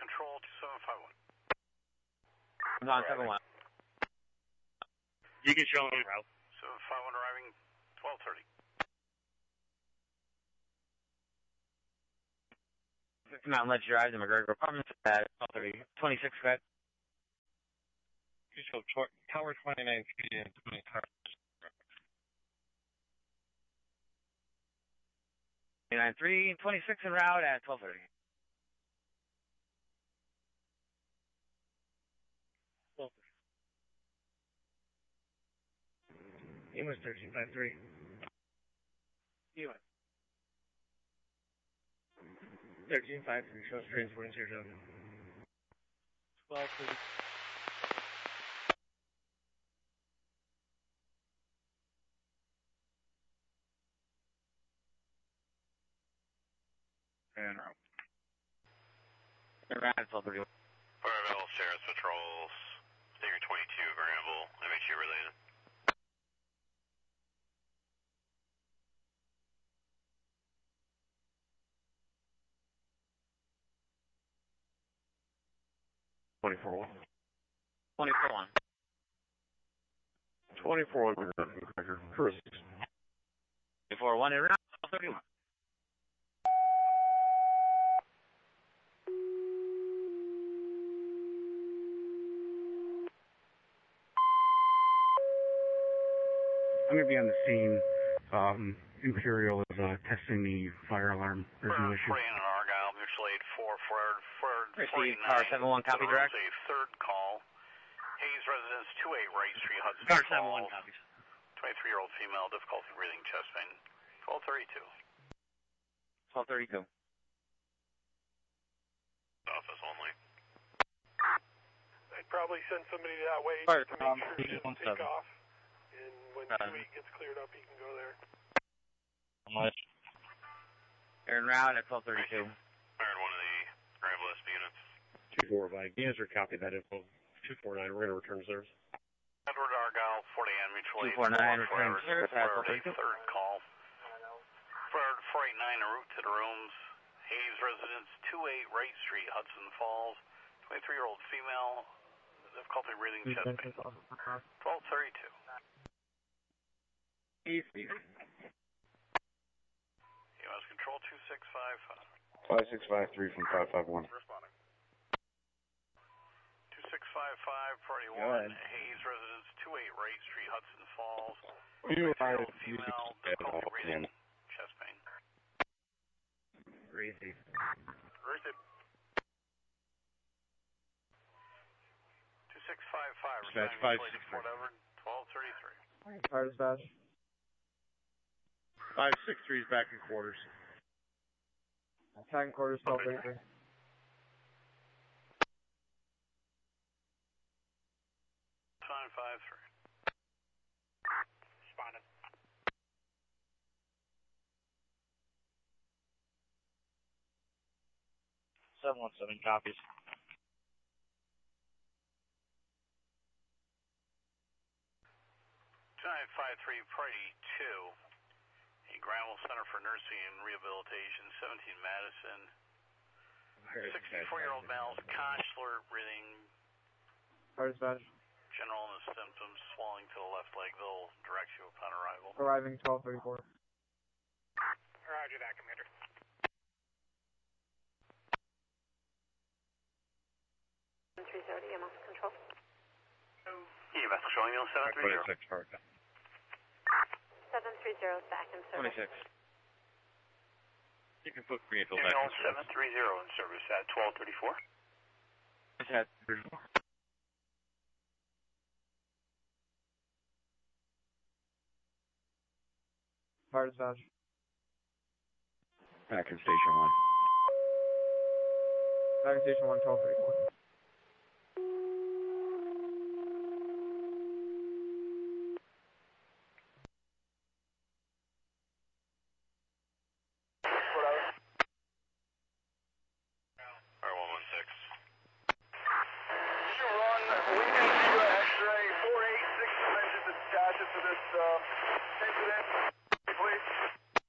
Control 2751. I'm on 71. You can show me route. 751 arriving 1230. 59, let's drive to McGregor Apartments at 1230. 26, correct? You show Tower 29 feet and 20 cars. 29-3, 26 en route at 1230. He was 1353. You went. 1353 shows transporting here to 1230. and route. Around 1231. Firebell, Sheriff's Patrols, Stinger 22, Granville, MHU related. Twenty-four 24-1. 24-1. Cruise. 24-1 in route 1231. I'm going to be on the scene. Imperial is testing the fire alarm. There's no issue. Frey and Argyle, mutual aid 4 Receive car 71, copy direct. A third call. Hayes residence 28 Wright Street, Hudson Car Falls. 71, copies. 23-year-old female, difficulty breathing, chest pain. 1232. 1232. Office only. I'd probably send somebody that way Fire, to make sure she doesn't 17. take off. And when the weight gets cleared up, you can go there. How much? They're en route at 1232. Fired one of the Granville SP units. 245. Units are copy that info. 249. We're going to return service. Edward Argyle, 40 mutual aid. 249, return service at Fired a 1232. third call. Fired 489 en route to the rooms. Hayes residence 28 Wright Street, Hudson Falls. 23-year-old female, difficulty breathing, chest pain. 1232. Easy. EMS Control 2655. 5653 from 551. Responding. 2655, party Go 1, ahead. Hayes residence 28 Wright Street, Hudson Falls. You 23-year-old female, difficulty breathing, chest pain. Easy. Received. 2655, Dispatch resigning 563. lady Fort Everett, 1233. Car dispatch. 563 is back in quarters. Second quarter 1233. 953. Responded. Seven 717 copies. 2953, party 2. A Granville Center for Nursing and Rehabilitation, 17 Madison. 64-year-old male, consular breathing, Car dispatch. general illness symptoms, swelling to the left leg. They'll direct you upon arrival. Arriving 1234. Roger that, Commander. EMS Control. EMS Control, email 730. 730 is back in service. 26. You can put vehicle back Email in service. 730 in service at 1234. Just had car dispatch. Back in station 1. Back in station 1, 1234.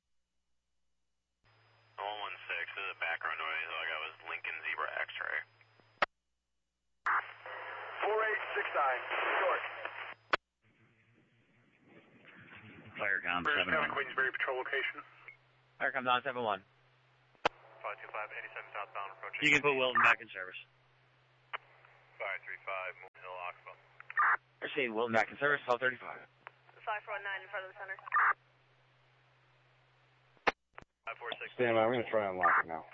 This is a background noise. All I got was Lincoln Zebra X-ray. Short. Fire com British 7-1. Queensbury Patrol location. Fire com down 7-1. 525, 87 southbound approaching. You can put Wilton back in service. 535, Moon Hill, Oxbow. Proceed, Wilton back in service, 1235. 549 in front of the center. 546. Stand by, I'm going to try unlocking now.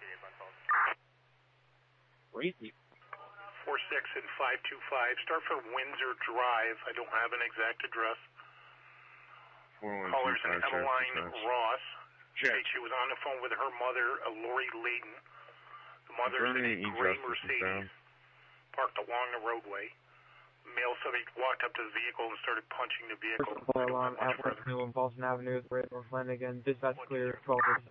Crazy. 46 and 525. Start for Windsor Drive. I don't have an exact address. Callers in Emeline Ross. She was on the phone with her mother, Lori Layden. The mother's in a gray Mercedes, parked along the roadway. Male subject walked up to the vehicle and started punching the vehicle. Fire alarm at West Newland Boston Avenue, Radar Flanagan. Dispatch clear, 1236.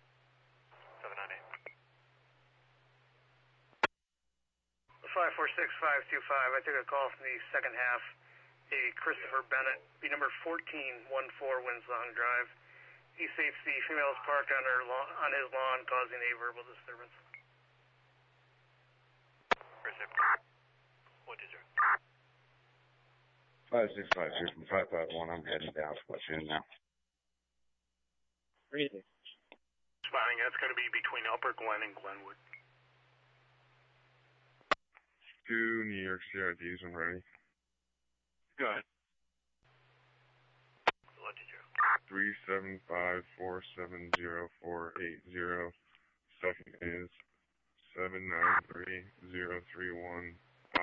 546-525. I took a call from the second half. A Christopher Bennett, be number 1414 Winslong Drive. He states the female is parked on his lawn, causing a verbal disturbance. What is it? 5656 and 551, I'm heading down to let you in now. Crazy. Spotting, that's going to be between Upper Glen and Glenwood. 2 New York CIDs, I'm ready. Go ahead. 375470480. Second is 793031593.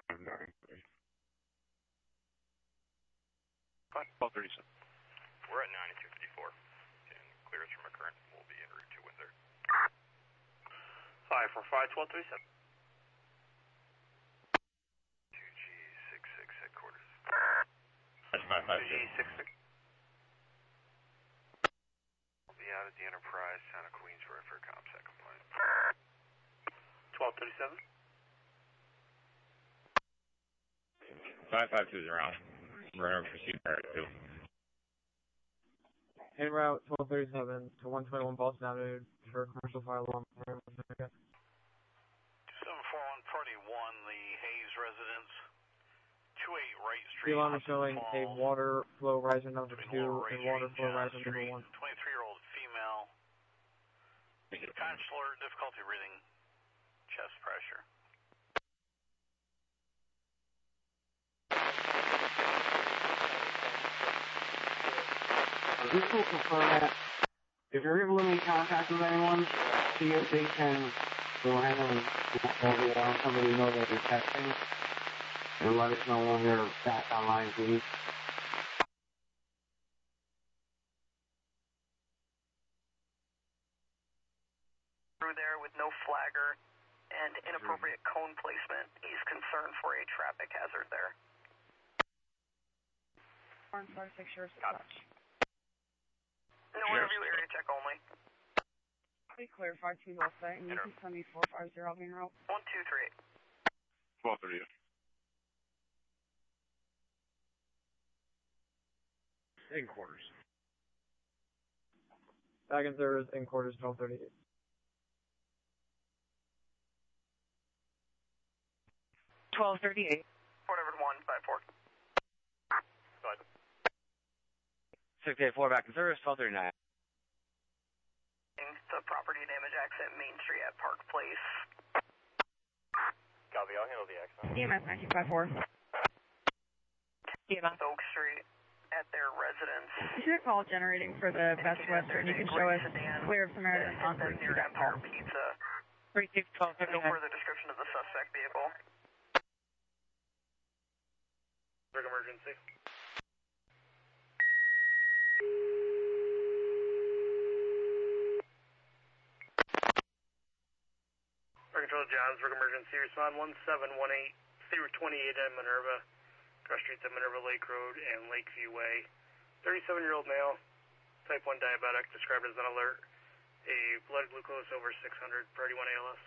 1237. We're at 9254. And clearance from a current will be en route to Windsor. 545-1237. 2G66 headquarters. That's 552. 2G66. I'll be out at the Enterprise, Santa Queensbury for ComSec compliance. 1237. 552 is around. We're going to proceed there, too. En route 1237 to 121 Boston Avenue for commercial fire alarm. 741 Party 1, the Hayes residence. 28 Wright Street. The alarm is showing a water flow riser number 2 and water flow riser number 1. 23-year-old female. Consular, difficulty breathing, chest pressure. Just to confirm that, if you're able to make contact with anyone, see if they can go ahead and let somebody know that you're testing, and let us know when you're back online, please. Through there with no flagger and inappropriate cone placement. He's concerned for a traffic hazard there. 46 yours to touch. No interview, area check only. Be clear, 52 left site, and you can send me 450 being route. 123. 1230. In quarters. Back in service, in quarters 1238. 1238. Port Everett 154. 684 back in service, 1239. The property damage accident, Main Street at Park Place. Copy, I'll handle the accident. EMS 9254. EMS. Oak Street at their residence. You should call generating for the Best Western. You can show us clear of Samaritan And Conference near to that Empire call. Pizza. 361259. No further description of the suspect vehicle. Emergency. Fire Control Johnsburg Emergency. Respond 1718. Stay Route 28 at Minerva. Cross streets at Minerva Lake Road and Lakeview Way. 37-year-old male. Type 1 diabetic. Described as an alert. A blood glucose over 600. Priority 1 ALS.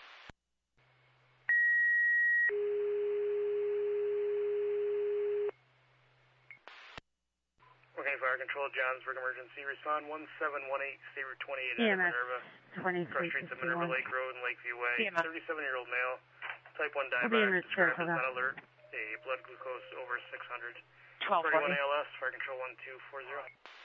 Okay, Fire Control, Johnsburg Emergency. Respond 1718, State Route 28 at Minerva. Cross streets at Minerva Lake Road and Lakeview Way. 37-year-old male, type 1 diabetic, described as not alert. glucose over 600. 1240. 41 ALS, fire control 1240.